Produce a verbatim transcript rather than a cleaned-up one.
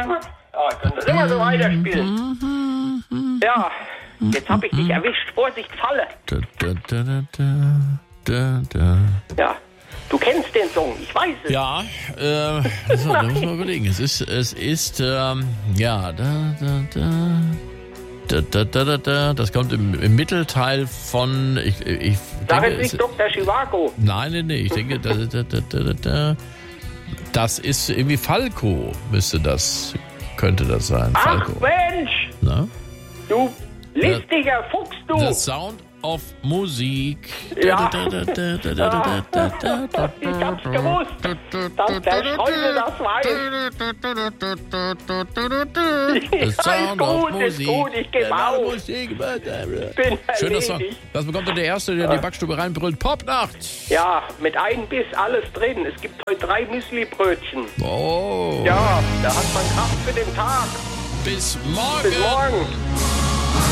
Ja, können wir immer so weiterspielen. Ja, jetzt hab ich dich erwischt. Vorsicht, Falle. Da, da, da, da, da, da. Ja, du kennst den Song, ich weiß es. Ja, äh, so, da muss man überlegen. Es ist, es ist, ähm, ja, da, da, da. Da, da, da, da, da. Das kommt im, im Mittelteil von. Ich, ich Sag denke, jetzt nicht Doktor Chivago. Nein, nein, nein. Ich denke, da, da, da, da, da. Das ist irgendwie Falco, müsste das. Könnte das sein. Ach Falco. Mensch, Na? du listiger Fuchs, du. The Sound of Musik. Ja. Da, da, da, da, da, da, da, da, da. Ich hab's gewusst, dass der Streusel das weiß. The Ja, Sound ist of gut, ist Musik. gut, ich geb Ja, auf. Musik. Bin Schöner Song. erledigt. Das bekommt dann der Erste, der in die Backstube reinbrüllt. Popnacht. Ja, mit einem Biss alles drin. Es gibt heute drei Müsli-Brötchen. Oh. Ja, da hat man Kraft für den Tag. Bis morgen. Bis morgen.